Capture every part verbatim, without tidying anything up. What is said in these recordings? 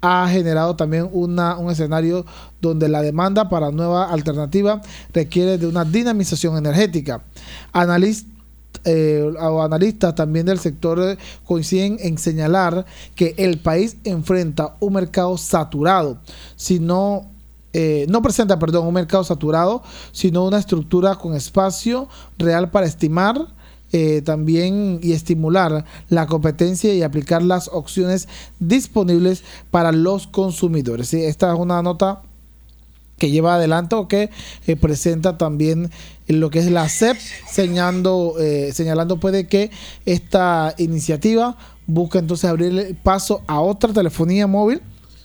ha generado también una, un escenario donde la demanda para nueva alternativa requiere de una dinamización energética. Analistas Eh, o analistas también del sector coinciden en señalar que el país enfrenta un mercado saturado, si no, eh, no presenta, perdón, un mercado saturado, sino una estructura con espacio real para estimar eh, también y estimular la competencia y aplicar las opciones disponibles para los consumidores. ¿Sí? Esta es una nota que lleva adelante o que eh, presenta también lo que es la S E P, señalando, eh, señalando puede que esta iniciativa busca entonces abrirle paso a otra telefonía móvil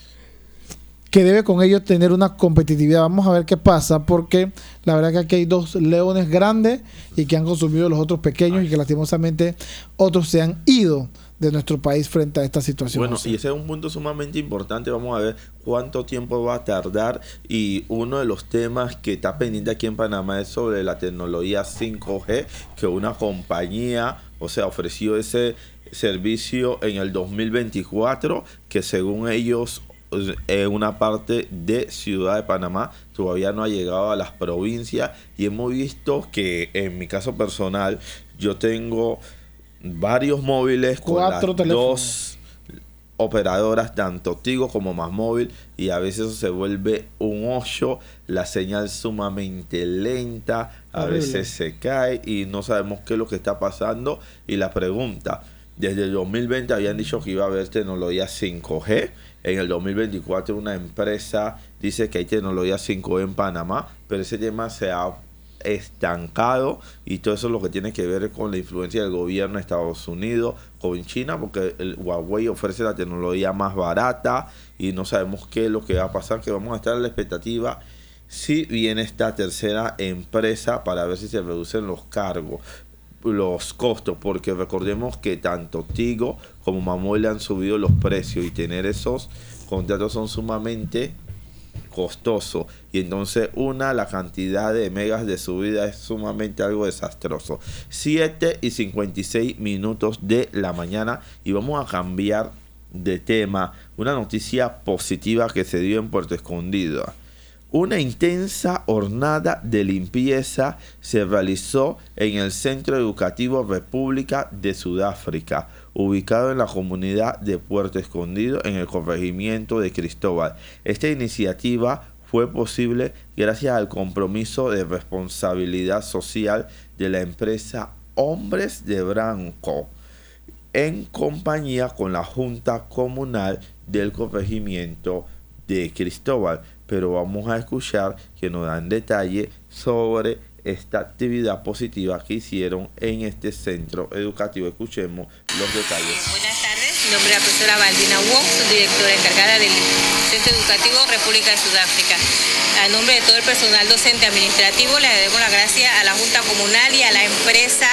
que debe con ello tener una competitividad. Vamos a ver qué pasa, porque la verdad que aquí hay dos leones grandes y que han consumido los otros pequeños y que lastimosamente otros se han ido de nuestro país frente a esta situación. Bueno, y ese es un punto sumamente importante. Vamos a ver cuánto tiempo va a tardar, y uno de los temas que está pendiente aquí en Panamá es sobre la tecnología cinco G, que una compañía, o sea, ofreció ese servicio en el dos mil veinticuatro, que según ellos en una parte de Ciudad de Panamá todavía no ha llegado a las provincias, y hemos visto que en mi caso personal yo tengo varios móviles con Cuatro las teléfonos. dos operadoras, tanto Tigo como Más Móvil, y a veces eso se vuelve un ocho, la señal sumamente lenta, a Horrible. veces se cae y no sabemos qué es lo que está pasando. Y la pregunta, desde el dos mil veinte habían dicho que iba a haber tecnología cinco G, en el dos mil veinticuatro una empresa dice que hay tecnología cinco G en Panamá, pero ese tema se ha estancado, y todo eso es lo que tiene que ver con la influencia del gobierno de Estados Unidos con China, porque el Huawei ofrece la tecnología más barata y no sabemos qué es lo que va a pasar, que vamos a estar a la expectativa si viene esta tercera empresa para ver si se reducen los cargos, los costos, porque recordemos que tanto Tigo como Más Móvil han subido los precios, y tener esos contratos son sumamente costoso, y entonces una la cantidad de megas de subida es sumamente algo desastroso. Siete y cincuenta y seis minutos de la mañana, y vamos a cambiar de tema. Una noticia positiva que se dio en Puerto Escondido. Una intensa jornada de limpieza se realizó en el Centro Educativo República de Sudáfrica, ubicado en la comunidad de Puerto Escondido, en el corregimiento de Cristóbal. Esta iniciativa fue posible gracias al compromiso de responsabilidad social de la empresa Hombres de Blanco, en compañía con la Junta Comunal del corregimiento de Cristóbal. Pero vamos a escuchar que nos dan detalle sobre esta actividad positiva que hicieron en este centro educativo. Escuchemos los detalles. Buenas tardes, mi nombre es la profesora Valdina Wong, subdirectora encargada del Centro Educativo República de Sudáfrica. A nombre de todo el personal docente administrativo, le damos las gracias a la Junta Comunal y a la empresa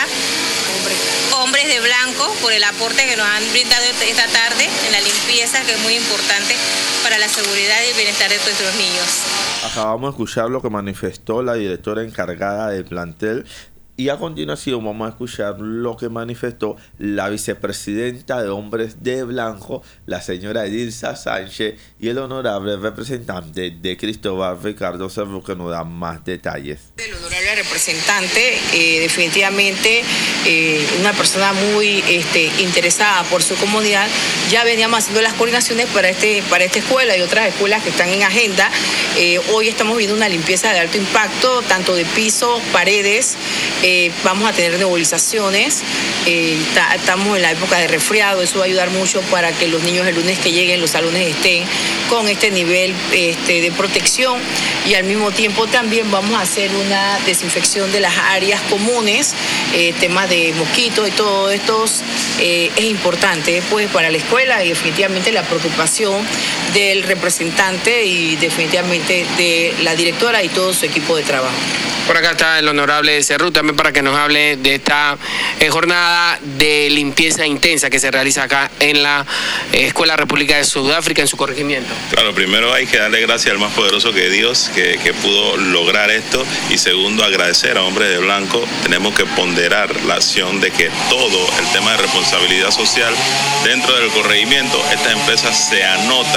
Hombres de Blanco por el aporte que nos han brindado esta tarde en la limpieza, que es muy importante para la seguridad y el bienestar de nuestros niños. Acabamos de escuchar lo que manifestó la directora encargada del plantel, y a continuación vamos a escuchar lo que manifestó la vicepresidenta de Hombres de Blanco, la señora Edilza Sánchez, y el honorable representante de Cristóbal, Ricardo Cerro, que nos da más detalles. El honorable representante, eh, definitivamente eh, una persona muy este, interesada por su comunidad. Ya veníamos haciendo las coordinaciones para, este, para esta escuela y otras escuelas que están en agenda. Eh, hoy estamos viendo una limpieza de alto impacto, tanto de pisos, paredes. Eh, vamos a tener nebulizaciones. Eh, ta, estamos en la época de resfriado. Eso va a ayudar mucho para que los niños el lunes que lleguen, los salones estén con este nivel este, de protección. Y al mismo tiempo también vamos a hacer una desinfección de las áreas comunes, eh, temas de mosquitos y todo esto eh, es importante pues, para la escuela, y definitivamente la preocupación del representante y definitivamente de la directora y todo su equipo de trabajo. Por acá está el honorable Cerrú también para que nos hable de esta eh, jornada de limpieza intensa que se realiza acá en la eh, Escuela República de Sudáfrica, en su corregimiento. Claro, primero hay que darle gracias al más poderoso que Dios, que, que pudo lograr esto, y segundo, agradecer a Hombres de Blanco. Tenemos que ponderar la acción de que todo el tema de responsabilidad social dentro del corregimiento, esta empresa se anota